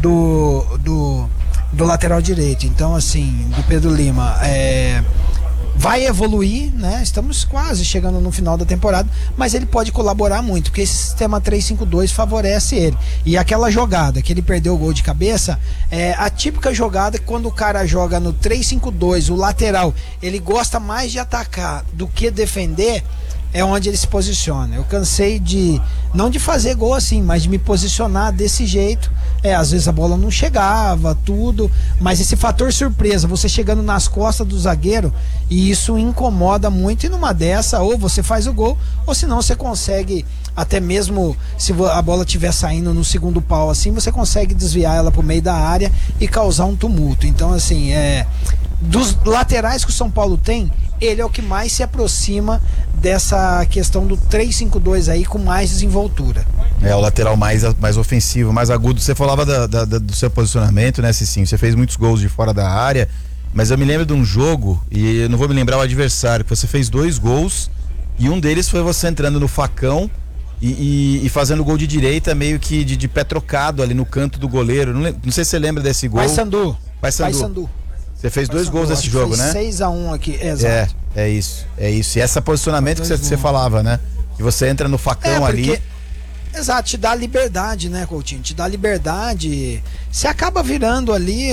do lateral direito. Então, assim, do Pedro Lima, vai evoluir, né? Estamos quase chegando no final da temporada, mas ele pode colaborar muito, porque esse sistema 3-5-2 favorece ele. E aquela jogada que ele perdeu o gol de cabeça, é a típica jogada que quando o cara joga no 3-5-2, o lateral, ele gosta mais de atacar do que defender, é onde ele se posiciona. Eu cansei não de fazer gol assim, mas de me posicionar desse jeito. Às vezes a bola não chegava, tudo, mas esse fator surpresa, você chegando nas costas do zagueiro, e isso incomoda muito, e numa dessa, ou você faz o gol, ou senão você consegue, até mesmo se a bola estiver saindo no segundo pau assim, você consegue desviar ela pro meio da área e causar um tumulto. Então, assim, dos laterais que o São Paulo tem, ele é o que mais se aproxima dessa questão do 3-5-2 aí, com mais desenvoltura. O lateral mais ofensivo, mais agudo. Você falava do seu posicionamento, né, Cicinho? Você fez muitos gols de fora da área, mas eu me lembro de um jogo, e eu não vou me lembrar o adversário, que você fez 2 gols, e um deles foi você entrando no facão e fazendo gol de direita, meio que de pé trocado ali no canto do goleiro. Não sei se você lembra desse gol. Paysandu. Você fez 2 gols nesse jogo, né? 6-1 aqui, exato. É isso. E esse posicionamento que você falava, né? Que você entra no facão ali. Exato, te dá liberdade, né, Coutinho? Te dá liberdade. Você acaba virando ali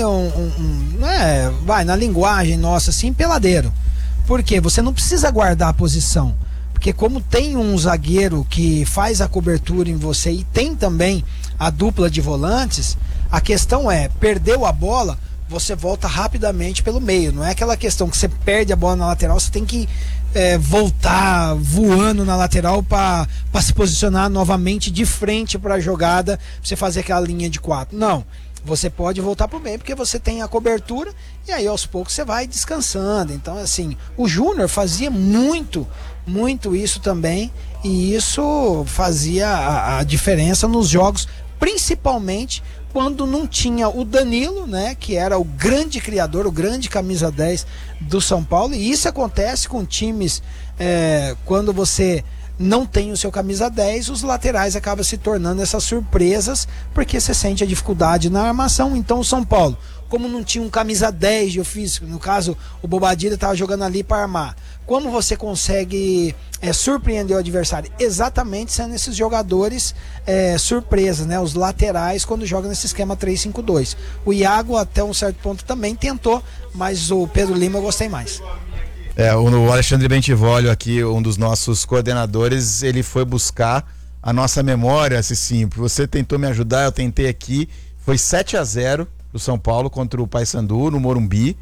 na linguagem nossa, assim, peladeiro. Por quê? Você não precisa guardar a posição. Porque como tem um zagueiro que faz a cobertura em você e tem também a dupla de volantes, a questão perdeu a bola, você volta rapidamente pelo meio. Não é aquela questão que você perde a bola na lateral, você tem que voltar voando na lateral para se posicionar novamente de frente para a jogada, pra você fazer aquela linha de 4. Não, você pode voltar pro meio porque você tem a cobertura, e aí aos poucos você vai descansando. Então, assim, o Júnior fazia muito isso também, e isso fazia a diferença nos jogos, principalmente quando não tinha o Danilo, né, que era o grande criador, o grande camisa 10 do São Paulo. E isso acontece com times, quando você não tem o seu camisa 10, os laterais acabam se tornando essas surpresas, porque você sente a dificuldade na armação. Então o São Paulo, como não tinha um camisa 10 de ofício, no caso o Bobadilla estava jogando ali para armar, como você consegue surpreender o adversário? Exatamente sendo esses jogadores surpresas, né? Os laterais, quando jogam nesse esquema 3-5-2. O Iago até um certo ponto também tentou, mas o Pedro Lima eu gostei mais. O Alexandre Bentivolio aqui, um dos nossos coordenadores, ele foi buscar a nossa memória, assim, você tentou me ajudar, eu tentei aqui, foi 7-0 pro São Paulo contra o Paysandu no Morumbi,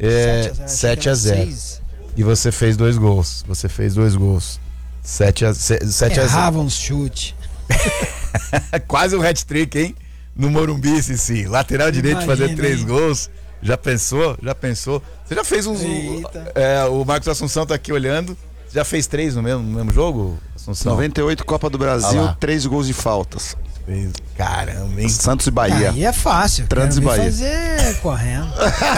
7-0. E você fez 2 gols. 7-0. Errava um chute. Quase um hat-trick, hein? No Morumbi, sim. Lateral direito fazer 3 gols. Já pensou? Você já fez uns. O Marcos Assunção tá aqui olhando. Você já fez 3 no mesmo jogo, Assunção? 98 Copa do Brasil, 3 gols de faltas. Caramba, hein? Santos e Bahia. Aí é fácil. Santos e Bahia. Fazer correndo.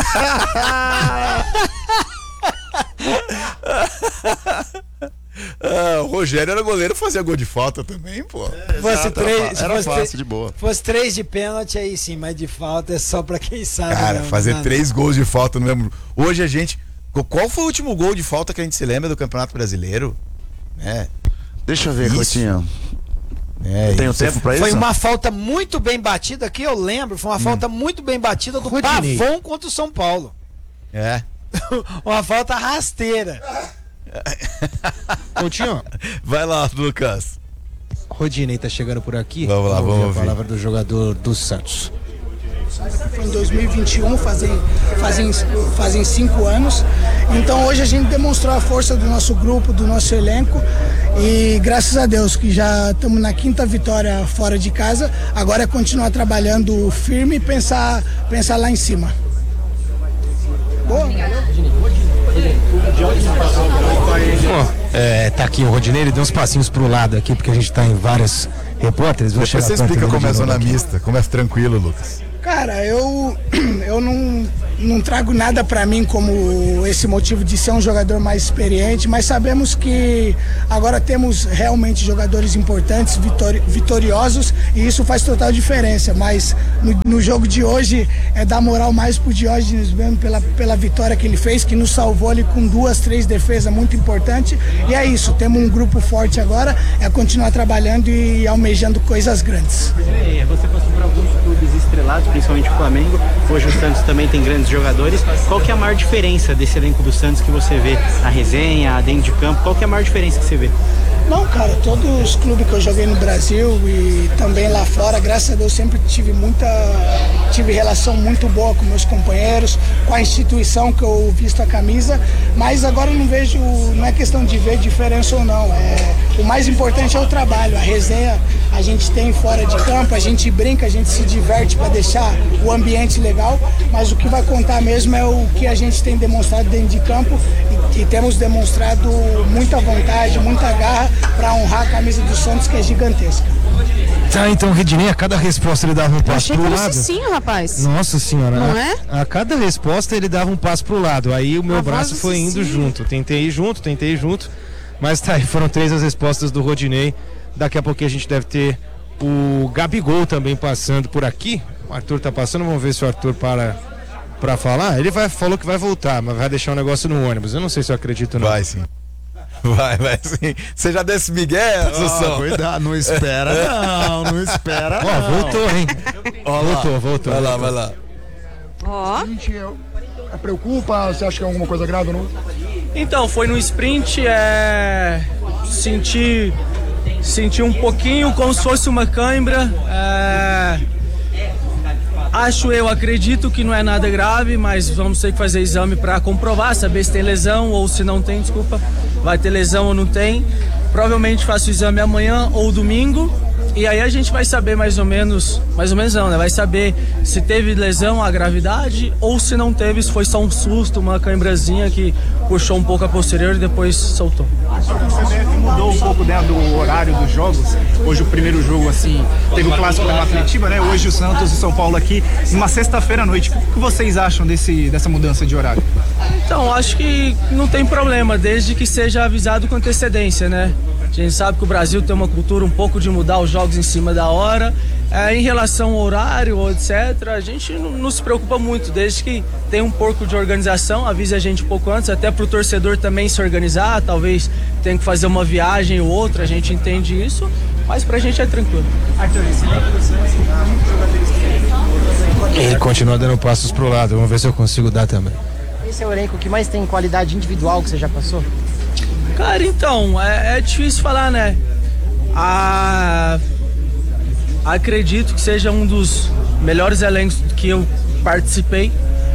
O Rogério era goleiro, fazia gol de falta também, pô. Era fácil, de boa. Fosse 3 de pênalti aí sim, mas de falta é só pra quem sabe. Cara, mesmo, fazer 3 gols de falta no mesmo. Hoje a gente. Qual foi o último gol de falta que a gente se lembra do Campeonato Brasileiro? Deixa eu ver, Coutinho. Tenho tempo pra isso? Foi uma falta muito bem batida aqui, eu lembro. Foi uma falta muito bem batida do Pavão contra o São Paulo. Uma falta rasteira. Coutinho, vai lá, Lucas. Rodinei tá chegando por aqui. Vamos lá, vamos ouvir a palavra do jogador do Santos. Foi em 2021, fazem 5 anos. Então hoje a gente demonstrou a força do nosso grupo, do nosso elenco, e graças a Deus que já estamos na 5ª vitória fora de casa. Agora é continuar trabalhando firme e pensar lá em cima. Boa. Tá aqui o Rodinei, ele deu uns passinhos pro lado aqui, porque a gente tá em vários repórteres. Você explica como é zona mista, como é tranquilo, Lucas. Cara, eu não trago nada para mim como esse motivo de ser um jogador mais experiente, mas sabemos que agora temos realmente jogadores importantes, vitoriosos, e isso faz total diferença. Mas no jogo de hoje é dar moral mais pro Diógenes mesmo pela vitória que ele fez, que nos salvou ali com 2, 3 defesas muito importantes. E é isso, temos um grupo forte agora, é continuar trabalhando e almejando coisas grandes. Você passou por alguns clubes estrelados, principalmente o Flamengo. Hoje o Santos também tem grandes jogadores. Qual que é a maior diferença desse elenco do Santos que você vê na resenha, dentro de campo? Qual que é a maior diferença que você vê? Não, cara, todos os clubes que eu joguei no Brasil e também lá fora, graças a Deus, sempre tive relação muito boa com meus companheiros, com a instituição que eu visto a camisa, mas agora não é questão de ver diferença ou não. O mais importante é o trabalho, a resenha a gente tem fora de campo, a gente brinca, a gente se diverte para deixar o ambiente legal, mas o que vai contar mesmo é o que a gente tem demonstrado dentro de campo e temos demonstrado muita vontade, muita garra para honrar a camisa do Santos, que é gigantesca. Tá, então, Redinei, a cada resposta ele dava um passo pro lado. Sim, rapaz. Nossa senhora, não é? A cada resposta ele dava um passo pro lado. Aí o meu braço foi indo junto. Tentei ir junto. Mas tá aí, foram 3 as respostas do Rodinei. Daqui a pouquinho a gente deve ter o Gabigol também passando por aqui. O Arthur tá passando, vamos ver se o Arthur para falar. Ele falou que vai voltar, mas vai deixar um negócio no ônibus. Eu não sei se eu acredito não. Vai sim. Vai sim. Você já desce Miguel, Assunção? Cuidado, não espera não espera não. Ó, voltou, hein? Voltou. Vai lá. Ó. Preocupa? Você acha que é alguma coisa grave ou não? Então, foi no sprint, senti um pouquinho como se fosse uma cãibra. Acredito que não é nada grave, mas vamos ter que fazer exame para comprovar, saber se tem lesão ou se não tem, vai ter lesão ou não tem. Provavelmente faço o exame amanhã ou domingo. E aí a gente vai saber mais ou menos não, né? Vai saber se teve lesão, a gravidade, ou se não teve, se foi só um susto, uma cãibrazinha que puxou um pouco a posterior e depois soltou. A CBF mudou um pouco, né, do horário dos jogos. Hoje o primeiro jogo, assim, teve o clássico da Atletiba, né? Hoje o Santos e São Paulo aqui, numa sexta-feira à noite. O que vocês acham dessa mudança de horário? Então, acho que não tem problema, desde que seja avisado com antecedência, né? A gente sabe que o Brasil tem uma cultura um pouco de mudar os jogos em cima da hora. Em relação ao horário, etc., a gente não se preocupa muito, desde que tem um pouco de organização, avise a gente um pouco antes, até para o torcedor também se organizar, talvez tenha que fazer uma viagem ou outra, a gente entende isso, mas pra gente é tranquilo. Arthur, ele continua dando passos pro lado, vamos ver se eu consigo dar também. Esse é o elenco que mais tem qualidade individual que você já passou? Cara, então, é difícil falar, né? Acredito que seja um dos melhores elencos que eu participei.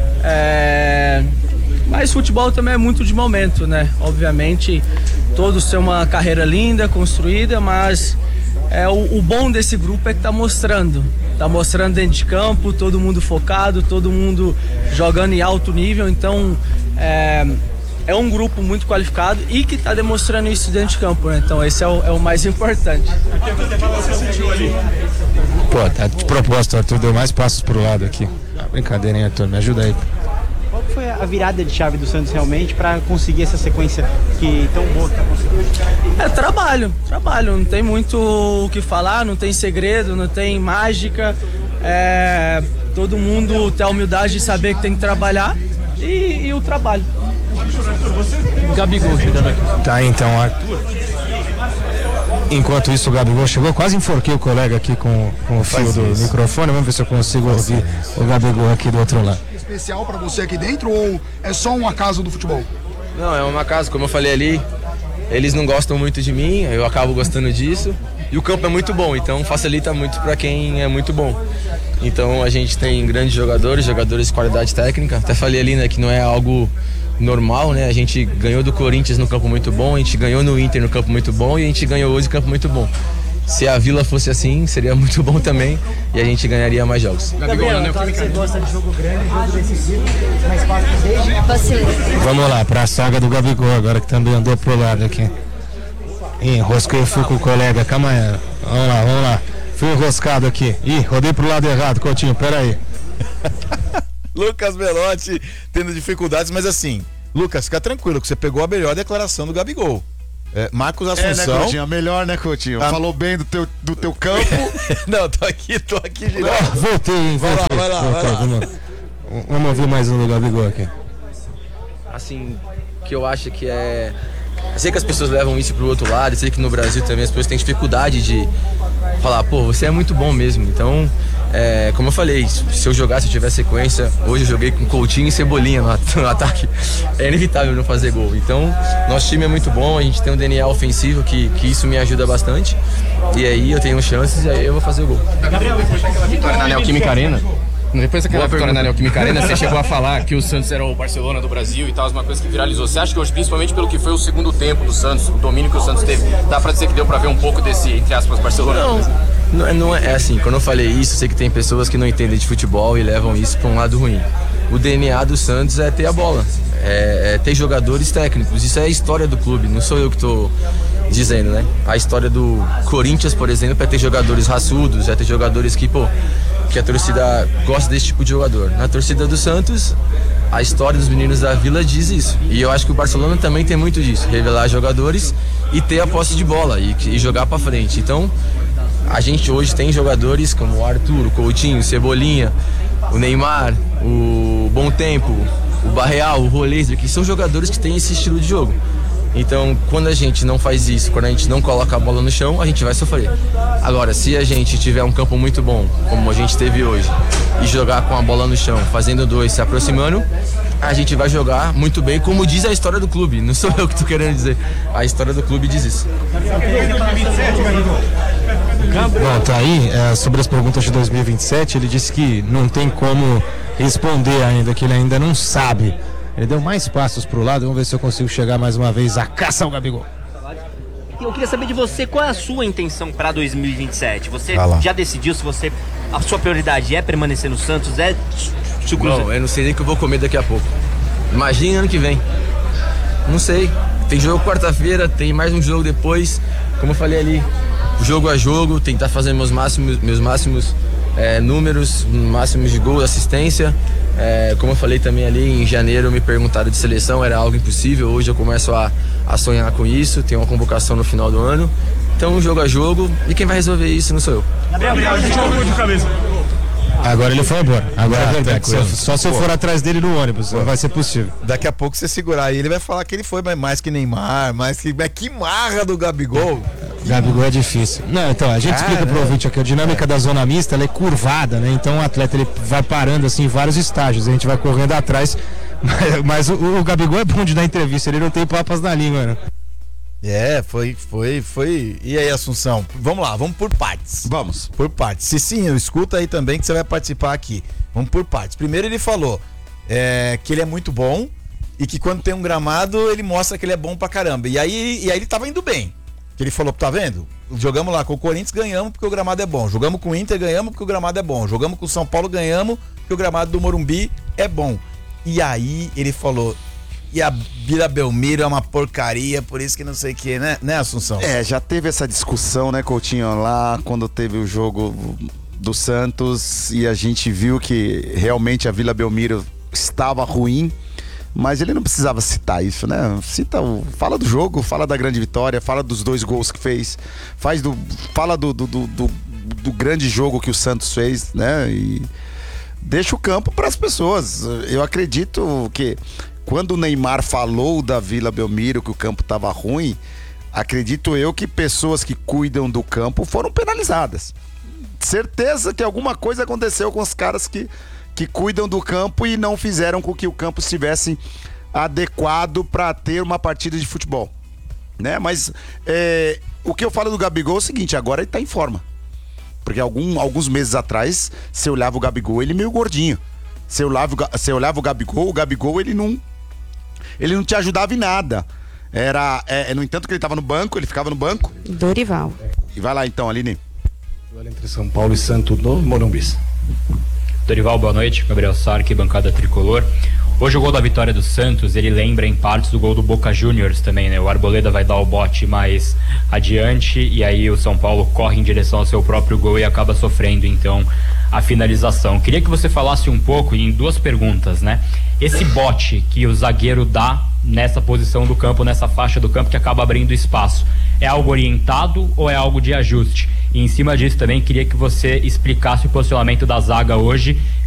Mas futebol também é muito de momento, né? Obviamente, todos têm uma carreira linda, construída, mas o bom desse grupo é que tá mostrando dentro de campo, todo mundo focado, todo mundo jogando em alto nível, então é um grupo muito qualificado e que está demonstrando isso dentro de campo, né? Então esse é o mais importante. Pô, tá de propósito, Arthur deu mais passos pro lado aqui. Brincadeira, hein, Arthur? Me ajuda aí. Qual foi a virada de chave do Santos realmente para conseguir essa sequência tão boa que tá conseguindo? Trabalho, não tem muito o que falar, não tem segredo, não tem mágica. Todo mundo tem a humildade de saber que tem que trabalhar e o trabalho. Gabigol chegando aqui. Tá, então, Arthur. Enquanto isso, o Gabigol chegou, quase enforquei o colega aqui com o fio do microfone. Vamos ver se eu consigo ouvir o Gabigol aqui do outro lado. Especial pra você aqui dentro ou é só um acaso do futebol? Não, é um acaso, como eu falei ali. Eles não gostam muito de mim, eu acabo gostando disso. E o campo é muito bom, então facilita muito pra quem é muito bom. Então a gente tem grandes jogadores de qualidade técnica. Até falei ali, né, que não é algo normal, né? A gente ganhou do Corinthians no campo muito bom, a gente ganhou no Inter no campo muito bom e a gente ganhou hoje no campo muito bom. Se a Vila fosse assim, seria muito bom também e a gente ganharia mais jogos. Gabriel, é claro que você gosta de jogo grande, jogo decisivo, mas claro que desde... Vamos lá, pra saga do Gabigol agora, que também andou pro lado aqui. Enrosquei, fui com o colega, calma aí. Vamos lá. Fui enroscado aqui. Ih, rodei pro lado errado, Coutinho, peraí. Lucas Belotti tendo dificuldades, mas assim, Lucas, fica tranquilo que você pegou a melhor declaração do Gabigol. Marcos Assunção. Né, Coutinho? Melhor, né, Coutinho? Falou bem do teu campo. Não, tô aqui girando. Voltei, hein? Vai lá. Vamos ouvir mais um do Gabigol aqui. Assim, que eu acho que é... Eu sei que as pessoas levam isso pro outro lado, eu sei que no Brasil também as pessoas têm dificuldade de falar, pô, você é muito bom mesmo. Então, como eu falei, se eu jogasse, se eu tivesse sequência, hoje eu joguei com Coutinho e Cebolinha no ataque. É inevitável não fazer gol. Então, nosso time é muito bom, a gente tem um DNA ofensivo que isso me ajuda bastante. E aí eu tenho chances e aí eu vou fazer o gol. Gabriel, depois daquela vitória na Neoquímica Arena, depois daquela vitória na Neoquímica Arena, você chegou a falar que o Santos era o Barcelona do Brasil e tal, uma coisa que viralizou. Você acha que hoje, principalmente pelo que foi o segundo tempo do Santos, o domínio que o Santos teve, dá pra dizer que deu pra ver um pouco desse, entre aspas, Barcelona? Não é assim, quando eu falei isso, eu sei que tem pessoas que não entendem de futebol e levam isso pra um lado ruim. O DNA do Santos é ter a bola, é ter jogadores técnicos, isso é a história do clube, não sou eu que tô dizendo, né? A história do Corinthians, por exemplo, é ter jogadores raçudos, é ter jogadores que a torcida gosta desse tipo de jogador. Na torcida do Santos, a história dos meninos da Vila diz isso. E eu acho que o Barcelona também tem muito disso, revelar jogadores e ter a posse de bola e jogar pra frente. Então, a gente hoje tem jogadores como o Arthur, o Coutinho, o Cebolinha, o Neymar, o Bom Tempo, o Barreal, o Roleza, que são jogadores que têm esse estilo de jogo. Então, quando a gente não faz isso, quando a gente não coloca a bola no chão, a gente vai sofrer. Agora, se a gente tiver um campo muito bom, como a gente teve hoje, e jogar com a bola no chão, fazendo 2, se aproximando, a gente vai jogar muito bem, como diz a história do clube. Não sou eu que tô querendo dizer. A história do clube diz isso. Bom, tá aí, sobre as perguntas de 2027, ele disse que não tem como responder ainda, que ele ainda não sabe. Ele deu mais passos pro lado, vamos ver se eu consigo chegar mais uma vez a caça ao Gabigol. Eu queria saber de você, qual é a sua intenção para 2027? Você já decidiu se a sua prioridade é permanecer no Santos? Não, eu não sei nem o que eu vou comer daqui a pouco. Imagina ano que vem. Não sei. Tem jogo quarta-feira, tem mais um jogo depois. Como eu falei ali, jogo a jogo, tentar fazer meus máximos números, máximos de gol, assistência. Como eu falei também ali, em janeiro me perguntaram de seleção, era algo impossível. Hoje eu começo a sonhar com isso, tem uma convocação no final do ano. Então, jogo a jogo, e quem vai resolver isso não sou eu. Gabriel, a gente não foi de cabeça. Agora ele foi embora. Agora é verdade. Só se eu for atrás dele no ônibus, não vai ser possível. Daqui a pouco você segurar aí, ele vai falar que ele foi mais que Neymar, que marra do Gabigol. Gabigol é difícil. Não, então, a gente explica pro ouvinte aqui, a dinâmica da zona mista, ela é curvada, né? Então o atleta ele vai parando assim em vários estágios, a gente vai correndo atrás, mas o Gabigol é bom de dar entrevista, ele não tem papas na língua, né? Foi. E aí, Assunção? Vamos lá, vamos por partes. Vamos. Por partes. Cicinho, escuta aí também que você vai participar aqui. Vamos por partes. Primeiro ele falou que ele é muito bom e que quando tem um gramado ele mostra que ele é bom pra caramba. E aí ele tava indo bem. Que ele falou, tá vendo? Jogamos lá com o Corinthians, ganhamos porque o gramado é bom. Jogamos com o Inter, ganhamos porque o gramado é bom. Jogamos com o São Paulo, ganhamos porque o gramado do Morumbi é bom. E aí ele falou... E a Vila Belmiro é uma porcaria, por isso que não sei o que, né, Assunção? Já teve essa discussão, né, Coutinho, lá quando teve o jogo do Santos e a gente viu que realmente a Vila Belmiro estava ruim, mas ele não precisava citar isso, né? Fala do jogo, fala da grande vitória, fala dos 2 gols que fez, fala do grande jogo que o Santos fez, né? E deixa o campo para as pessoas. Eu acredito que quando o Neymar falou da Vila Belmiro que o campo estava ruim, acredito eu que pessoas que cuidam do campo foram penalizadas. Certeza que alguma coisa aconteceu com os caras que cuidam do campo e não fizeram com que o campo estivesse adequado para ter uma partida de futebol, né? Mas o que eu falo do Gabigol é o seguinte, agora ele tá em forma. Porque alguns meses atrás, você olhava o Gabigol, ele meio gordinho. Você olhava o Gabigol ele não te ajudava em nada. No entanto que ele tava no banco, ele ficava no banco. Dorival. E vai lá então, Aline. Duelo entre São Paulo e Santos no Morumbi. Dorival, boa noite. Gabriel Sarque, bancada tricolor. Hoje o gol da vitória do Santos, ele lembra em partes do gol do Boca Juniors também, né? O Arboleda vai dar o bote mais adiante e aí o São Paulo corre em direção ao seu próprio gol e acaba sofrendo então a finalização. Queria que você falasse um pouco em 2 perguntas, né? Esse bote que o zagueiro dá nessa posição do campo, nessa faixa do campo que acaba abrindo espaço, é algo orientado ou é algo de ajuste? E em cima disso também queria que você explicasse o posicionamento da zaga hoje,